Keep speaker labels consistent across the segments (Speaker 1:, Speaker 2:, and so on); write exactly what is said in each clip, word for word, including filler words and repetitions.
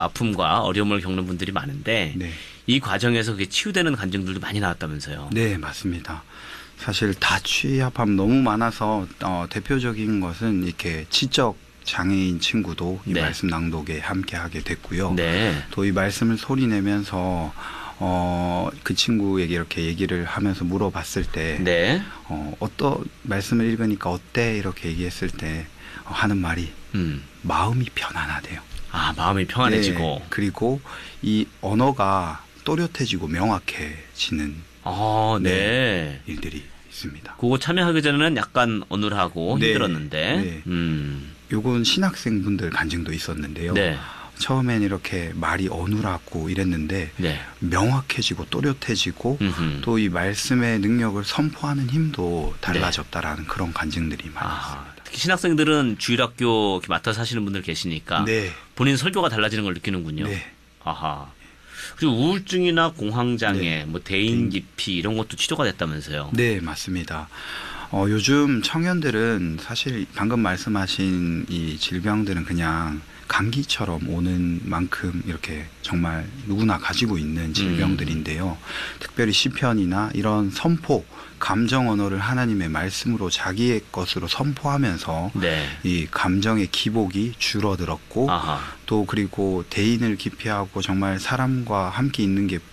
Speaker 1: 아픔과 어려움을 겪는 분들이 많은데
Speaker 2: 네.
Speaker 1: 이 과정에서 그게 치유되는 간증들도 많이 나왔다면서요.
Speaker 2: 네, 맞습니다. 사실 다 취합하면 너무 많아서 어, 대표적인 것은 이렇게 지적 장애인 친구도 이
Speaker 1: 네.
Speaker 2: 말씀 낭독에 함께하게 됐고요.
Speaker 1: 네.
Speaker 2: 또 이 말씀을 소리내면서 어, 그 친구에게 이렇게 얘기를 하면서 물어봤을 때
Speaker 1: 네.
Speaker 2: 어, 어떤 말씀을 읽으니까 어때 이렇게 얘기했을 때 어, 하는 말이
Speaker 1: 음.
Speaker 2: 마음이 편안하대요.
Speaker 1: 아, 마음이 평안해지고.
Speaker 2: 네, 그리고 이 언어가 또렷해지고 명확해지는
Speaker 1: 아, 네.
Speaker 2: 일들이 있습니다.
Speaker 1: 그거 참여하기 전에는 약간 어눌하고
Speaker 2: 네.
Speaker 1: 힘들었는데.
Speaker 2: 네.
Speaker 1: 음.
Speaker 2: 요건 신학생분들 간증도 있었는데요.
Speaker 1: 네.
Speaker 2: 처음엔 이렇게 말이 어눌하고 이랬는데
Speaker 1: 네.
Speaker 2: 명확해지고 또렷해지고
Speaker 1: 음흠.
Speaker 2: 또 이 말씀의 능력을 선포하는 힘도 달라졌다라는 그런 간증들이 많이
Speaker 1: 아,
Speaker 2: 있습니다.
Speaker 1: 특히 신학생들은 주일학교 이렇게 맡아서 하시는 분들 계시니까
Speaker 2: 네.
Speaker 1: 본인 설교가 달라지는 걸 느끼는군요.
Speaker 2: 네.
Speaker 1: 아하. 그리고 우울증이나 공황장애,
Speaker 2: 네.
Speaker 1: 뭐 대인 기피 이런 것도 치료가 됐다면서요.
Speaker 2: 네, 맞습니다. 어, 요즘 청년들은 사실 방금 말씀하신 이 질병들은 그냥 감기처럼 오는 만큼 이렇게 정말 누구나 가지고 있는 질병들인데요. 음. 특별히 시편이나 이런 선포, 감정 언어를 하나님의 말씀으로 자기의 것으로 선포하면서
Speaker 1: 네.
Speaker 2: 이 감정의 기복이 줄어들었고
Speaker 1: 아하.
Speaker 2: 또 그리고 대인을 기피하고 정말 사람과 함께 있는 게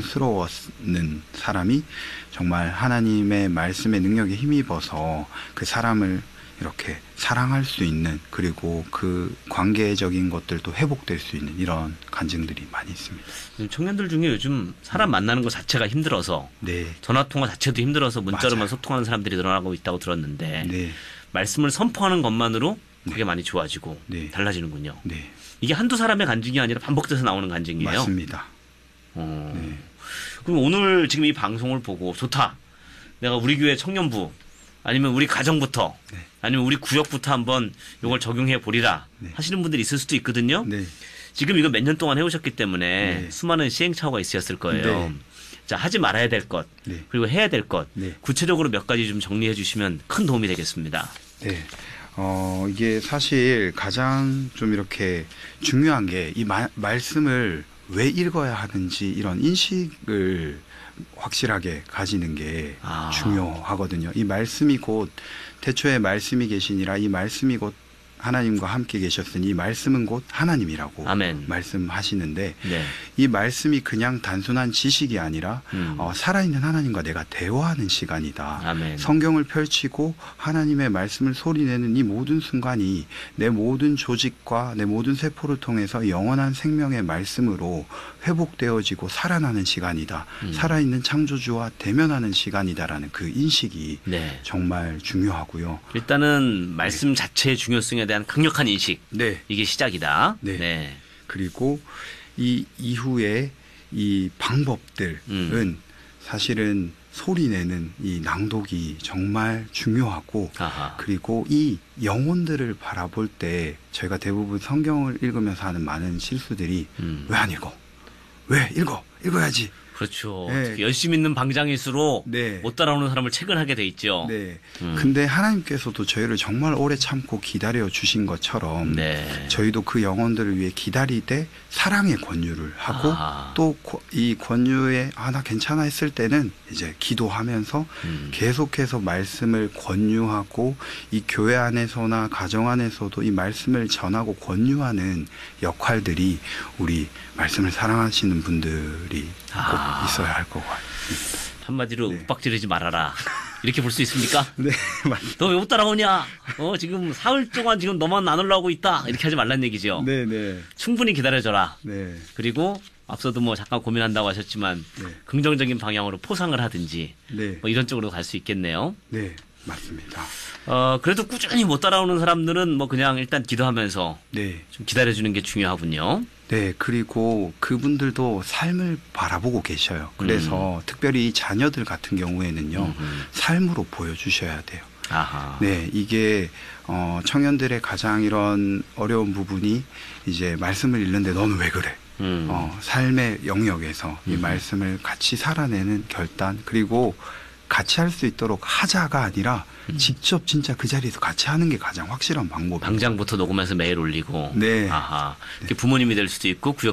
Speaker 2: 부담스러웠는 사람이 정말 하나님의 말씀의 능력에 힘입어서 그 사람을 이렇게 사랑할 수 있는 그리고 그 관계적인 것들도 회복될 수 있는 이런 간증들이 많이 있습니다.
Speaker 1: 청년들 중에 요즘 사람 만나는 것 자체가 힘들어서
Speaker 2: 네.
Speaker 1: 전화통화 자체도 힘들어서 문자로만
Speaker 2: 맞아요.
Speaker 1: 소통하는 사람들이 늘어나고 있다고 들었는데
Speaker 2: 네.
Speaker 1: 말씀을 선포하는 것만으로 그게
Speaker 2: 네.
Speaker 1: 많이 좋아지고
Speaker 2: 네.
Speaker 1: 달라지는군요.
Speaker 2: 네.
Speaker 1: 이게 한두 사람의 간증이 아니라 반복돼서 나오는 간증이에요.
Speaker 2: 맞습니다.
Speaker 1: 어.
Speaker 2: 네.
Speaker 1: 그럼 오늘 지금 이 방송을 보고 좋다. 내가 우리 교회 청년부 아니면 우리 가정부터
Speaker 2: 네.
Speaker 1: 아니면 우리 구역부터 한번 이걸 적용해 보리라
Speaker 2: 네.
Speaker 1: 하시는 분들이 있을 수도 있거든요.
Speaker 2: 네.
Speaker 1: 지금 이거 몇 년 동안 해오셨기 때문에
Speaker 2: 네.
Speaker 1: 수많은 시행착오가 있으셨을 거예요.
Speaker 2: 네.
Speaker 1: 자, 하지 말아야 될 것,
Speaker 2: 네.
Speaker 1: 그리고 해야 될 것,
Speaker 2: 네.
Speaker 1: 구체적으로 몇 가지 좀 정리해 주시면 큰 도움이 되겠습니다.
Speaker 2: 네. 어, 이게 사실 가장 좀 이렇게 중요한 게 이 말씀을 왜 읽어야 하는지 이런 인식을 확실하게 가지는 게
Speaker 1: 아.
Speaker 2: 중요하거든요. 이 말씀이 곧 태초에 말씀이 계시니라 이 말씀이 곧 하나님과 함께 계셨으니 이 말씀은 곧 하나님이라고
Speaker 1: 아멘.
Speaker 2: 말씀하시는데
Speaker 1: 네.
Speaker 2: 이 말씀이 그냥 단순한 지식이 아니라
Speaker 1: 음.
Speaker 2: 어, 살아있는 하나님과 내가 대화하는 시간이다.
Speaker 1: 아멘.
Speaker 2: 성경을 펼치고 하나님의 말씀을 소리내는 이 모든 순간이 내 모든 조직과 내 모든 세포를 통해서 영원한 생명의 말씀으로 회복되어지고 살아나는 시간이다.
Speaker 1: 음.
Speaker 2: 살아있는 창조주와 대면하는 시간이다라는 그 인식이
Speaker 1: 네.
Speaker 2: 정말 중요하고요.
Speaker 1: 일단은 말씀 네. 자체의 중요성에 대한 강력한 인식.
Speaker 2: 네.
Speaker 1: 이게 시작이다.
Speaker 2: 네.
Speaker 1: 네.
Speaker 2: 그리고 이 이후에 이 방법들은
Speaker 1: 음.
Speaker 2: 사실은 소리내는 이 낭독이 정말 중요하고
Speaker 1: 아하.
Speaker 2: 그리고 이 영혼들을 바라볼 때 저희가 대부분 성경을 읽으면서 하는 많은 실수들이
Speaker 1: 음.
Speaker 2: 왜 안 읽어? 왜 읽어? 읽어야지.
Speaker 1: 그렇죠.
Speaker 2: 네.
Speaker 1: 특히 열심히 있는 방장일수록
Speaker 2: 네.
Speaker 1: 못 따라오는 사람을 체근하게 돼 있죠.
Speaker 2: 네.
Speaker 1: 음.
Speaker 2: 근데 하나님께서도 저희를 정말 오래 참고 기다려 주신 것처럼
Speaker 1: 네.
Speaker 2: 저희도 그 영혼들을 위해 기다리되 사랑의 권유를 하고
Speaker 1: 아.
Speaker 2: 또 이 권유에 아, 나 괜찮아 했을 때는 이제 기도하면서
Speaker 1: 음.
Speaker 2: 계속해서 말씀을 권유하고 이 교회 안에서나 가정 안에서도 이 말씀을 전하고 권유하는 역할들이 우리 말씀을 사랑하시는 분들이
Speaker 1: 아.
Speaker 2: 꼭 있어야 할 것 같습니다.
Speaker 1: 한마디로
Speaker 2: 네.
Speaker 1: 윽박지르지 말아라. 이렇게 볼 수 있습니까?
Speaker 2: 네, 맞습니다.
Speaker 1: 너 왜 못 따라오냐? 어, 지금 사흘 동안 지금 너만 안 올라오고 있다. 이렇게 하지 말란 얘기죠.
Speaker 2: 네, 네.
Speaker 1: 충분히 기다려줘라.
Speaker 2: 네.
Speaker 1: 그리고 앞서도 뭐 잠깐 고민한다고 하셨지만
Speaker 2: 네.
Speaker 1: 긍정적인 방향으로 포상을 하든지
Speaker 2: 네.
Speaker 1: 뭐 이런 쪽으로 갈 수 있겠네요.
Speaker 2: 네, 맞습니다.
Speaker 1: 어, 그래도 꾸준히 못 따라오는 사람들은 뭐 그냥 일단 기도하면서
Speaker 2: 네.
Speaker 1: 좀 기다려주는 게 중요하군요.
Speaker 2: 네, 그리고 그분들도 삶을 바라보고 계셔요. 그래서
Speaker 1: 음.
Speaker 2: 특별히 자녀들 같은 경우에는요,
Speaker 1: 음흠.
Speaker 2: 삶으로 보여주셔야 돼요.
Speaker 1: 아하.
Speaker 2: 네, 이게 어, 청년들의 가장 이런 어려운 부분이 이제 말씀을 읽는데 너는 왜 그래?
Speaker 1: 음.
Speaker 2: 어, 삶의 영역에서 이
Speaker 1: 음.
Speaker 2: 말씀을 같이 살아내는 결단 그리고 같이 할 수 있도록 하자가 아니라
Speaker 1: 음.
Speaker 2: 직접 진짜 그 자리에서 같이 하는 게 가장 확실한 방법이에요.
Speaker 1: 당장부터 녹음해서 메일 올리고.
Speaker 2: 네.
Speaker 1: 아하. 이렇게 부모님이 될 수도 있고 구역